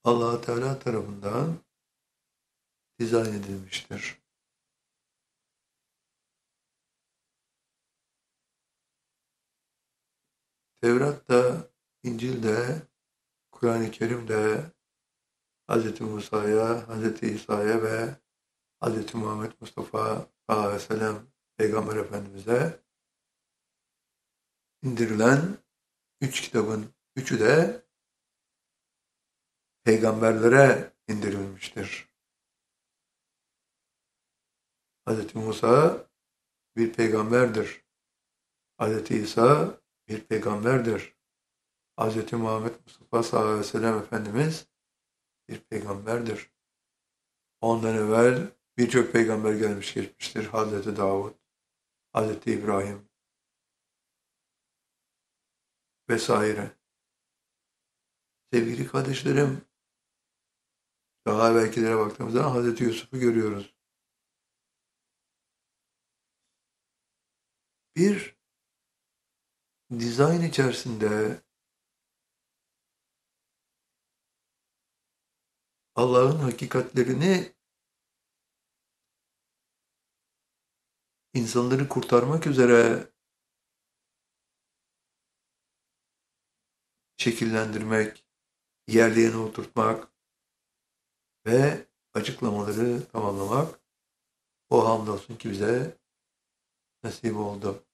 Allah Teala tarafından dizayn edilmiştir. Tevrat'ta, İncil'de, Kur'an-ı Kerim'de Hz. Musa'ya, Hz. İsa'ya ve Hz. Muhammed Mustafa sallallahu aleyhi ve sellem Peygamber Efendimiz'e indirilen üç kitabın üçü de peygamberlere indirilmiştir. Hz. Musa bir peygamberdir. Hz. İsa bir peygamberdir. Hz. Muhammed Mustafa sallallahu aleyhi ve sellem Efendimiz bir peygamberdir. Ondan evvel birçok peygamber gelmiş geçmiştir. Hz. Davud, Hz. İbrahim vesaire. Sevgili kardeşlerim, daha evvelkilere baktığımızda Hz. Yusuf'u görüyoruz. Bir dizayn içerisinde Allah'ın hakikatlerini insanları kurtarmak üzere şekillendirmek, yerlerine oturtmak ve açıklamaları tamamlamak o hamdolsun ki bize nasip oldu.